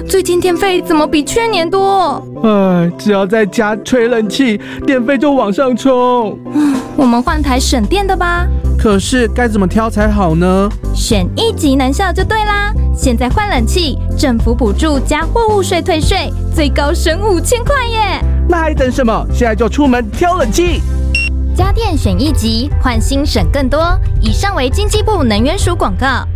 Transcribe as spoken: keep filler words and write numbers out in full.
最近电费怎么比去年多？ 哎，只要在家吹冷气，电费就往上冲。 我们换台省电的吧。 可是该怎么挑才好呢？ 选一级能效就对啦！现在换冷气，政府补助加货物税退税，最高省五千块耶！ 那还等什么？现在就出门挑冷气！ 家电选一级，换新省更多。以上为经济部能源署广告。